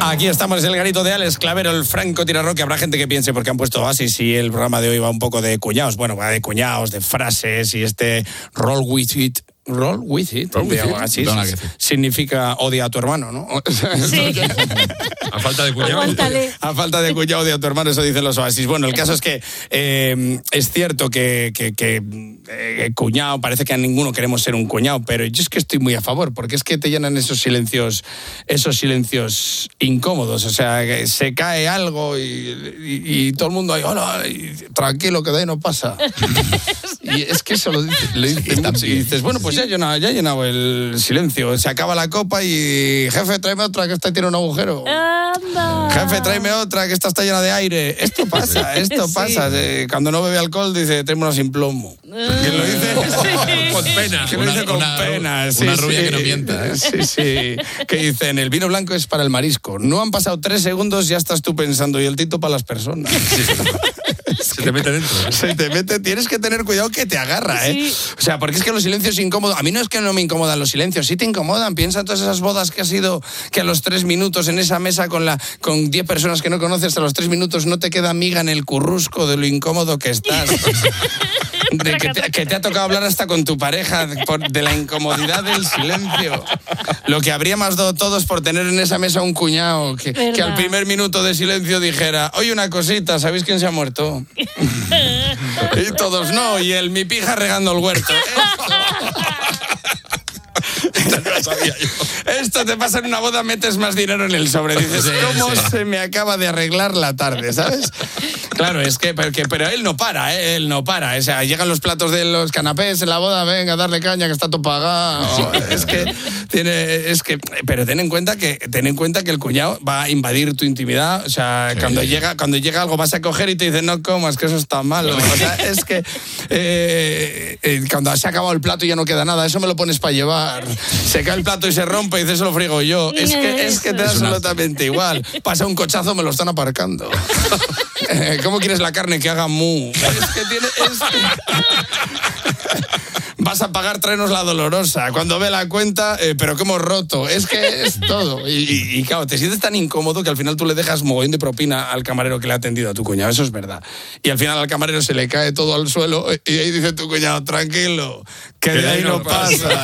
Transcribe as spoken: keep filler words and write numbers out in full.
Aquí estamos, el garito de Alex Clavero, el Franco Tirarroque. Habrá gente que piense porque han puesto Oasis y el programa de hoy va un poco de cuñados. Bueno, va de cuñados, de frases y este roll with it. Roll with it, roll with it. Así significa odia a tu hermano, ¿no? Sí. A falta de cuñado. Aguántale. A falta de cuñado odia a tu hermano, eso dicen los Oasis. Bueno, el caso es que eh, es cierto que, que, que eh, cuñado, parece que a ninguno queremos ser un cuñado, pero yo es que estoy muy a favor, porque es que te llenan esos silencios, esos silencios incómodos. O sea, que se cae algo y, y, y todo el mundo ahí, hola, y, tranquilo, que de ahí no pasa. Y es que eso lo dice, lo dice Sí, mucho. Y dices, bueno, pues ya he llenado, ya he llenado el silencio. Se acaba la copa y, jefe, tráeme otra, que esta tiene un agujero. Anda. Jefe, tráeme otra, que esta está llena de aire. Esto pasa, esto Sí. pasa. Eh, Cuando no bebe alcohol, dice, tráeme una sin plomo. Que lo dice Sí. Con pena. que lo dice con una, pena. Sí, una rubia sí. que no mienta. ¿eh? Sí, sí. Que dicen, el vino blanco es para el marisco. No han pasado tres segundos, ya estás tú pensando, y el tito para las personas. Se te mete dentro. ¿eh? Se te mete, tienes que tener cuidado que te agarra, ¿eh? Sí. O sea, porque es que los silencios incómodos, a mí no es que no me incomodan los silencios, sí te incomodan. Piensa en todas esas bodas que has ido, que a los tres minutos en esa mesa con la con diez personas que no conoces, a los tres minutos no te queda miga en el currusco de lo incómodo que estás. De que, te, que te ha tocado hablar hasta con tu pareja de, por, de la incomodidad del silencio. Lo que habríamos dado todos por tener en esa mesa un cuñado que, que al primer minuto de silencio dijera, oye, una cosita, ¿sabéis quién se ha muerto? Y todos, no, y el mi pija regando el huerto. Esto te pasa en una boda, metes más dinero en el sobre. Dices, Sí, ¿cómo sí. se me acaba de arreglar la tarde? ¿Sabes? Claro, es que, porque, pero él no para, ¿eh? Él no para. O sea, llegan los platos de los canapés en la boda, venga, darle caña, que está todo pagado. Es que tiene, es que, pero ten en cuenta que, ten en cuenta que el cuñado va a invadir tu intimidad. O sea, Sí. cuando llega, cuando llega algo vas a coger y te dice, no comas, que eso está malo. O sea, es que eh, eh, cuando se ha acabado el plato y ya no queda nada, eso me lo pones para llevar. Se cae el plato y se rompe y dices, eso lo frigo yo. Es que, es que te da Es una- absolutamente igual. Pasa un cochazo, me lo están aparcando. Eh, ¿Cómo quieres la carne que haga mu? Es que tiene... es que- Vas a pagar, tráenos la dolorosa. Cuando ve la cuenta, eh, pero que hemos roto. Es que es todo. Y, y, y claro, te sientes tan incómodo que al final tú le dejas mogollón de propina al camarero que le ha atendido a tu cuñado. Eso es verdad. Y al final al camarero se le cae todo al suelo y ahí dice tu cuñado, tranquilo, que de ahí no pasa.